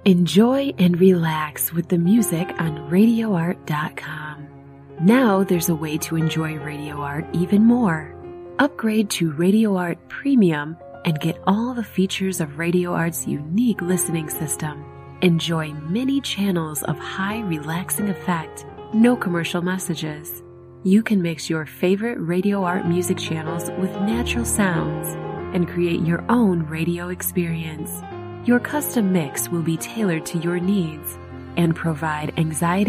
Enjoy and relax with the music on RadioArt.com. Now there's a way to enjoy Radio Art even more. Upgrade to Radio Art Premium and get all the features of Radio Art's unique listening system. Enjoy many channels of high relaxing effect, no commercial messages. You can mix your favorite Radio Art music channels with natural sounds and create your own radio experience. Your custom mix will be tailored to your needs and provide anxiety